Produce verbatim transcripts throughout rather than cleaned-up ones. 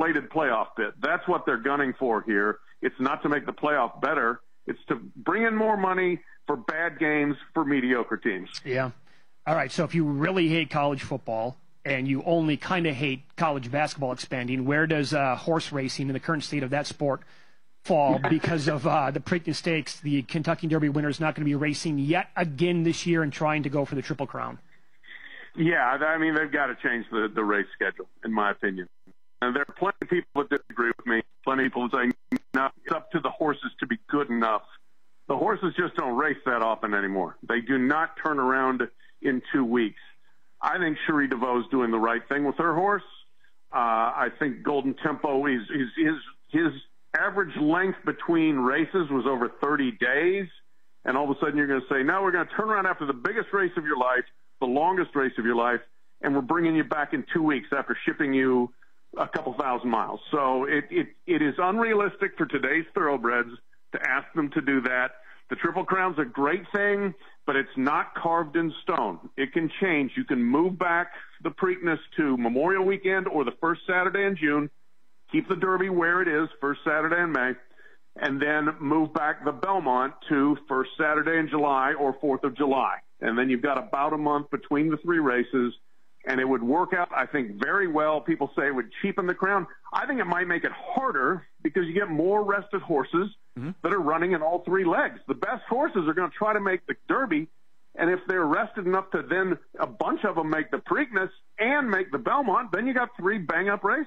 inflated playoff bid. That's what they're gunning for here. It's not to make the playoff better. It's to bring in more money for bad games for mediocre teams. Yeah. All right, so if you really hate college football and you only kind of hate college basketball expanding, where does uh, horse racing in the current state of that sport fall because of uh, the Preakness Stakes? The Kentucky Derby winner is not going to be racing yet again this year and trying to go for the Triple Crown. Yeah, I mean, they've got to change the, the race schedule, in my opinion. And there are plenty of people that disagree with me. Plenty of people saying, no, it's up to the horses to be good enough. The horses just don't race that often anymore. They do not turn around in two weeks. I think Cherie DeVaux's doing the right thing with her horse. Uh, I think Golden Tempo, is, is, his, his average length between races was over thirty days. And all of a sudden you're going to say, no, we're going to turn around after the biggest race of your life, the longest race of your life, and we're bringing you back in two weeks after shipping you a couple thousand miles. So it, it, it is unrealistic for today's thoroughbreds to ask them to do that. The Triple Crown's a great thing, but it's not carved in stone. It can change. You can move back the Preakness to Memorial Weekend or the first Saturday in June, keep the Derby where it is, first Saturday in May, and then move back the Belmont to first Saturday in July or fourth of July. And then you've got about a month between the three races, and it would work out, I think, very well. People say it would cheapen the Crown. I think it might make it harder because you get more rested horses mm-hmm. that are running in all three legs. The best horses are going to try to make the Derby, and if they're rested enough to then a bunch of them make the Preakness and make the Belmont, then you got three bang-up races.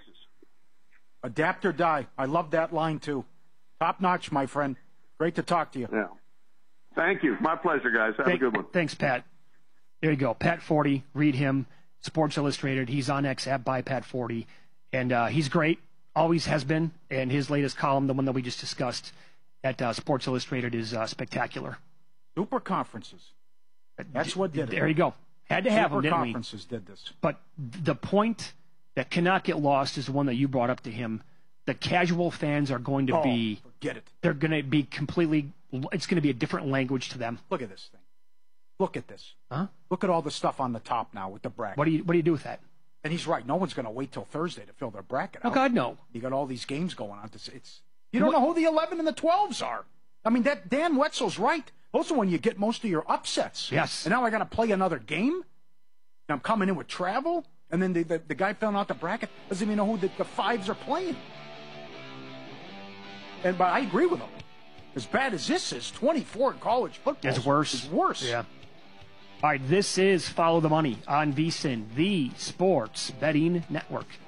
Adapt or die. I love that line, too. Top notch, my friend. Great to talk to you. Yeah. Thank you. My pleasure, guys. Have Thank, a good one. Thanks, Pat. There you go. Pat Forty. Read him. Sports Illustrated. He's on X at by Pat Forty. And uh, he's great. Always has been. And his latest column, the one that we just discussed at uh, Sports Illustrated, is uh, spectacular. Super conferences. That's what did it. There you go. Had to have Super them, didn't we? conferences did this. But the point that cannot get lost is the one that you brought up to him. The casual fans are going to oh, be, forget it. They're going to be completely, it's going to be a different language to them. Look at this thing. Look at this. Huh? Look at all the stuff on the top now with the bracket. What do you, what do you do with that? And he's right. No one's going to wait till Thursday to fill their bracket out. Oh, God, no. You got all these games going on. To, it's You don't what? know who the eleven and the twelves are. I mean, that Dan Wetzel's right. Those are when you get most of your upsets. Yes. And now I got to play another game? And I'm coming in with travel? And then the, the, the guy filling out the bracket doesn't even know who the, the fives are playing. And but I agree with him. As bad as this is, twenty-four in college football is worse. Is worse. Yeah. All right, this is Follow the Money on VSiN, the Sports Betting Network.